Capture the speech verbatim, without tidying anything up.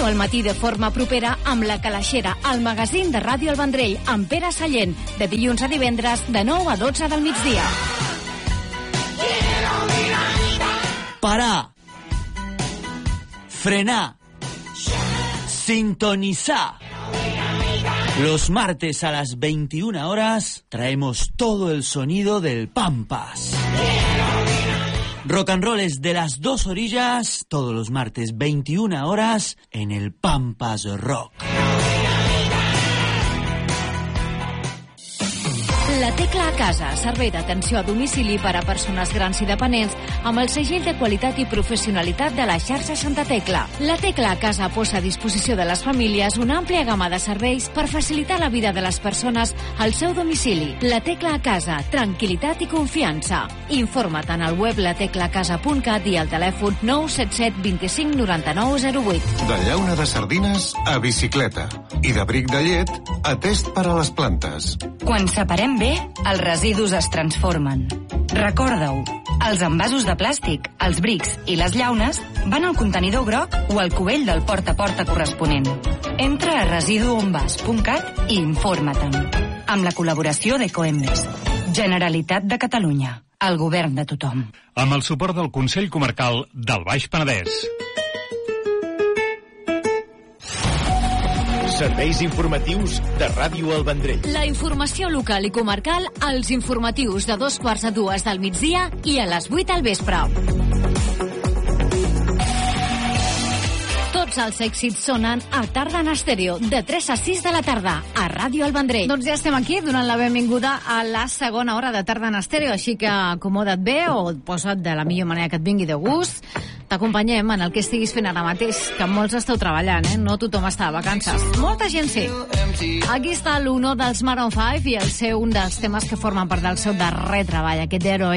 Ràdio al matí de forma propera amb La Calaixera, el magazín de Ràdio El Vendrell, amb Pere Sallent, de dilluns a divendres, de nou a dotze del migdia. Parar. Frenar. Sintonizar. Los martes a las veintiuna horas traemos todo el sonido del Pampas. Rock and roll es de las dos orillas, todos los martes veintiuna horas en el Pampas Rock. La Tecla a Casa, servei d'atenció a domicili per a persones grans i dependents amb el segell de qualitat i professionalitat de la xarxa Santa Tecla. La Tecla a Casa posa a disposició de les famílies una àmplia gamma de serveis per facilitar la vida de les persones al seu domicili. La Tecla a Casa, tranquil·litat i confiança. Informa't en el web la tecla casa punt cat i al telèfon nou set set dos cinc nou nou zero vuit. De llauna de sardines a bicicleta i de bric de llet a test per a les plantes. Quan separem bé, els residus es transformen. Recorda-ho, els envasos de plàstic, els brics i les llaunes van al contenidor groc o al cubell del porta a porta corresponent. Entra a residu on vas punt cat i informa-te'n. Amb la col·laboració d'Ecoembes. Generalitat de Catalunya. El govern de tothom. Amb el suport del Consell Comarcal del Baix Penedès. Serveis informatius de Ràdio El Vendrell. La informació local i comarcal als informatius de dos quarts a dues del migdia i a les vuit al vespre. Tots els èxits sonen a Tarda en Estèreo, de tres a sis de la tarda, a Ràdio El Vendrell. Doncs ja estem aquí donant la benvinguda a la segona hora de Tarda en Estèreo, així que acomoda't bé o posa't de la millor manera que et vingui de gust. T'acompanyem en el que estiguis fent ara mateix, que molts esteu treballant, eh? No tothom està de vacances. Molta gent sí. Aquí està l'uno dels Maroon cinc i el seu, un dels temes que formen part del seu darrer treball, aquest Hero